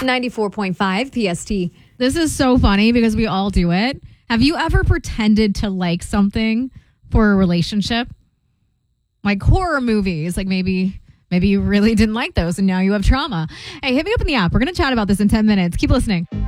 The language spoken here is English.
94.5 PST. This is so funny because we all do it. Have you ever pretended to like something for a relationship? Like horror movies, like maybe you really didn't like those and now you have trauma. Hey, hit me up in the app. We're going to chat about this in 10 minutes. Keep listening.